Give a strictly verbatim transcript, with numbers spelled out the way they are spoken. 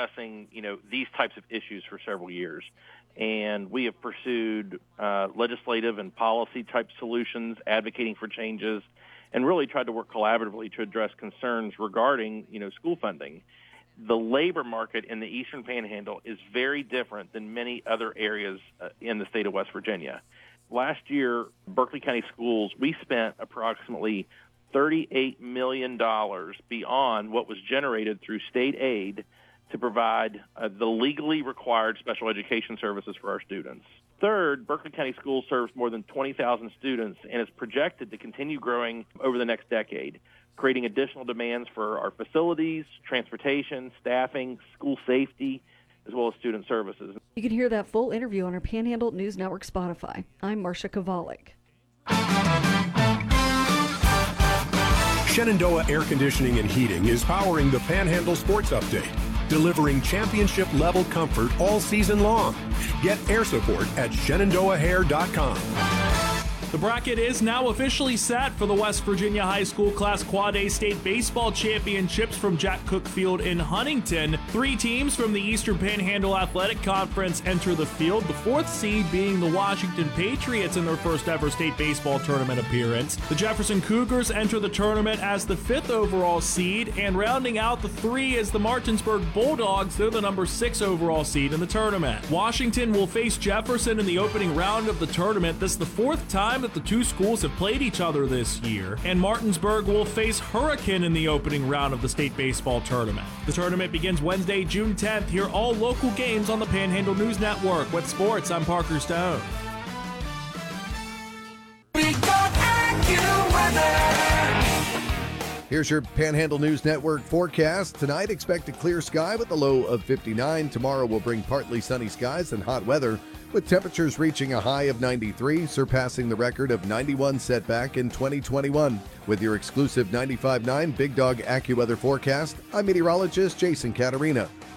discussing, you know, these types of issues for several years. And we have pursued uh, legislative and policy type solutions, advocating for changes, and really tried to work collaboratively to address concerns regarding, you know, school funding. The labor market in the Eastern Panhandle is very different than many other areas uh, in the state of West Virginia. Last year, Berkeley County Schools, we spent approximately thirty-eight million dollars beyond what was generated through state aid to provide uh, the legally required special education services for our students. Third, Berkeley County Schools serves more than twenty thousand students and is projected to continue growing over the next decade, creating additional demands for our facilities, transportation, staffing, school safety, as well as student services. You can hear that full interview on our Panhandle News Network Spotify. I'm Marcia Kovalik. Shenandoah Air Conditioning and Heating is powering the Panhandle Sports Update, delivering championship-level comfort all season long. Get air support at Shenandoah Hair dot com. The bracket is now officially set for the West Virginia High School Class Quad A State Baseball Championships from Jack Cook Field in Huntington. Three teams from the Eastern Panhandle Athletic Conference enter the field, the fourth seed being the Washington Patriots in their first ever state baseball tournament appearance. The Jefferson Cougars enter the tournament as the fifth overall seed, and rounding out the three is the Martinsburg Bulldogs. They're the number six overall seed in the tournament. Washington will face Jefferson in the opening round of the tournament. This is the fourth time that the two schools have played each other this year, and Martinsburg will face Hurricane in the opening round of the state baseball tournament. The tournament begins Wednesday, June tenth. Hear all local games on the Panhandle News Network. With sports, I'm Parker Stone. Here's your Panhandle News Network forecast. Tonight, expect a clear sky with a low of fifty-nine. Tomorrow will bring partly sunny skies and hot weather, with temperatures reaching a high of ninety-three, surpassing the record of ninety-one set back in twenty twenty-one. With your exclusive ninety-five point nine Big Dog AccuWeather forecast, I'm meteorologist Jason Caterina.